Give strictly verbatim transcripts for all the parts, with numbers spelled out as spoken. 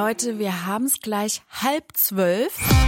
Leute, wir haben es gleich halb zwölf.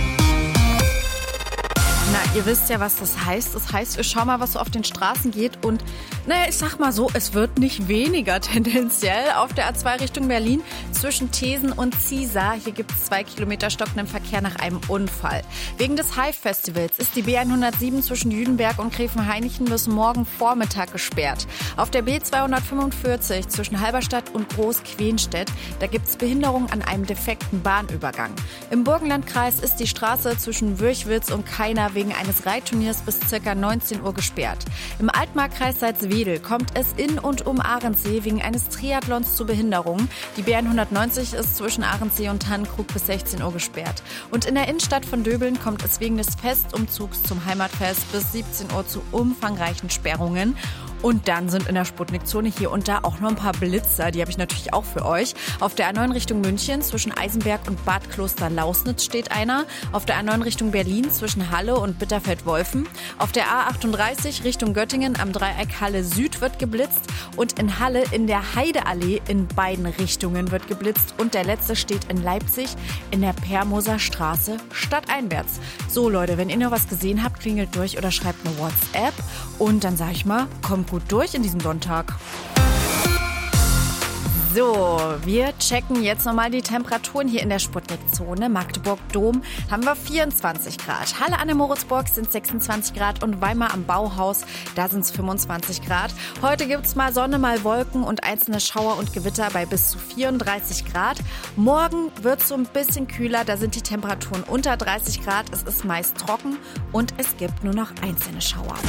Na, ihr wisst ja, was das heißt. Das heißt, wir schauen mal, was so auf den Straßen geht. Und naja, ich sag mal so, es wird nicht weniger tendenziell auf der A zwei Richtung Berlin zwischen Thesen und Ziesar. Hier gibt es zwei Kilometer stockenden Verkehr nach einem Unfall. Wegen des Hive-Festivals ist die B hundertsieben zwischen Jüdenberg und Gräfenhainichen bis morgen Vormittag gesperrt. Auf der B zweihundertfünfundvierzig zwischen Halberstadt und Groß-Quenstedt, da gibt es Behinderung an einem defekten Bahnübergang. Im Burgenlandkreis ist die Straße zwischen Würchwitz und Kaina wegen eines Reitturniers bis ca. neunzehn Uhr gesperrt. Im Altmarkkreis Salzwedel kommt es in und um Ahrensee wegen eines Triathlons zu Behinderungen. Die B hundertneunzig ist zwischen Ahrensee und Tannenkrug bis sechzehn Uhr gesperrt. Und in der Innenstadt von Döbeln kommt es wegen des Festumzugs zum Heimatfest bis siebzehn Uhr zu umfangreichen Sperrungen. Und dann sind in der Sputnik-Zone hier und da auch noch ein paar Blitzer. Die habe ich natürlich auch für euch. Auf der A neun Richtung München zwischen Eisenberg und Bad Kloster-Lausnitz steht einer. Auf der A neun Richtung Berlin zwischen Halle und Bitterfeld-Wolfen. Auf der A achtunddreißig Richtung Göttingen am Dreieck Halle Süd wird geblitzt. Und in Halle in der Heideallee in beiden Richtungen wird geblitzt. Und der letzte steht in Leipzig in der Permoser Straße stadteinwärts. So Leute, wenn ihr noch was gesehen habt, klingelt durch oder schreibt eine WhatsApp. Und dann sag ich mal, kommt gut durch in diesem Sonntag. So, wir checken jetzt nochmal die Temperaturen hier in der Sputnik-Zone. Magdeburg-Dom haben wir vierundzwanzig Grad. Halle an der Moritzburg sind sechsundzwanzig Grad und Weimar am Bauhaus, da sind es fünfundzwanzig Grad. Heute gibt es mal Sonne, mal Wolken und einzelne Schauer und Gewitter bei bis zu vierunddreißig Grad. Morgen wird es so ein bisschen kühler, da sind die Temperaturen unter dreißig Grad. Es ist meist trocken und es gibt nur noch einzelne Schauer.